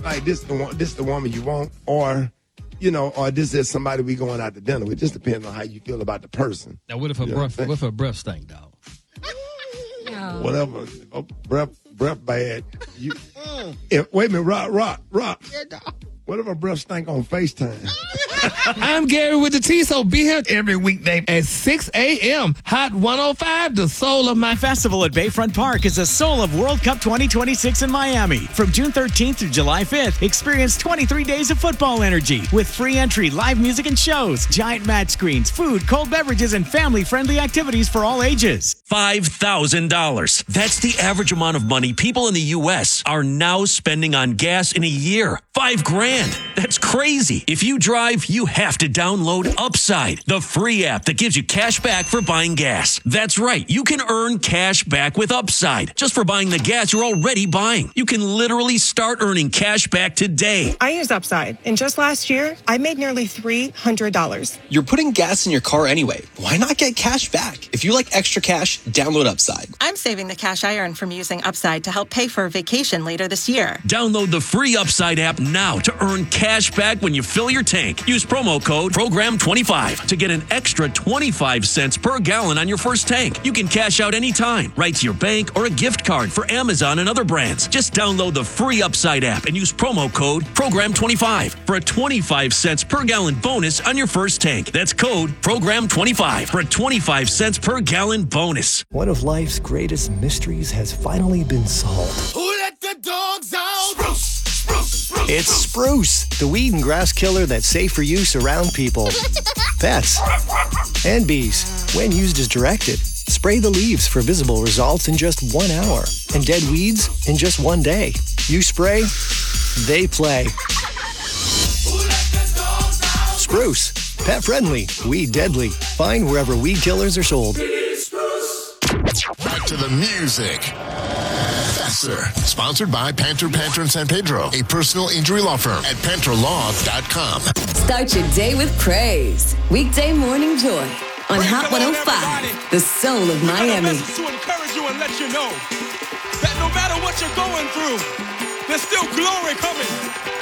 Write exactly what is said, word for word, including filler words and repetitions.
like this the one, this the woman you want, or you know, or this is somebody we going out to dinner with. Just depends on how you feel about the person. Now, what if her You know breath? what I'm What if her breath stank, dog? No. Whatever, oh, breath, breath bad. You, if, wait a minute, rock, rock, rock. What if her breath stank on FaceTime? I'm Gary with the T, so be here every weekday at six a.m. Hot one oh five, the soul of my Festival at Bayfront Park is the soul of World Cup twenty twenty-six in Miami. From June thirteenth through July fifth, experience twenty-three days of football energy with free entry, live music and shows, giant match screens, food, cold beverages, and family-friendly activities for all ages. five thousand dollars. That's the average amount of money people in the U S are now spending on gas in a year. Five grand. That's crazy. If you drive, you have to download Upside, the free app that gives you cash back for buying gas. That's right. You can earn cash back with Upside just for buying the gas you're already buying. You can literally start earning cash back today. I use Upside, and just last year, I made nearly three hundred dollars. You're putting gas in your car anyway. Why not get cash back? If you like extra cash, download Upside. I'm saving the cash I earn from using Upside to help pay for a vacation later this year. Download the free Upside app now to earn cash back when you fill your tank. Use promo code program twenty-five to get an extra twenty-five cents per gallon on your first tank. You can cash out anytime, right to your bank or a gift card for Amazon and other brands. Just download the free Upside app and use promo code program twenty-five for a twenty-five cents per gallon bonus on your first tank. That's code program twenty-five for a twenty-five cents per gallon bonus. One of life's greatest mysteries has finally been solved. Who let the dogs out? Spruce, spruce, spruce, It's Spruce, the weed and grass killer that's safe for use around people, pets, and bees. When used as directed, spray the leaves for visible results in just one hour and dead weeds in just one day. You spray, they play. Spruce, pet friendly, weed deadly. Find wherever weed killers are sold. Back to the music. Faster. Sponsored by Panther Panther in San Pedro, a personal injury law firm at panther law dot com. Start your day with praise. Weekday morning joy on Hot one oh five, the soul of Miami. To encourage you and let you know that no matter what you're going through, there's still glory coming.